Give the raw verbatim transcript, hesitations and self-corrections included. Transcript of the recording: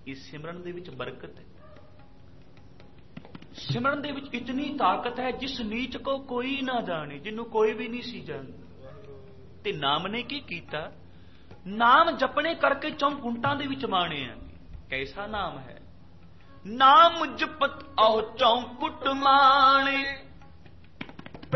इस सिमरन दे विच बरकत है। सिमरन दे विच इतनी ताकत है जिस नीच को कोई ना जाने, जिन्हों कोई भी नहीं सी जानदा। ते नाम ने की कीता? नाम जपने करके चौकुंटां दे विच माणे आ। कैसा नाम है? नाम जपत आओ चौकुट माणे,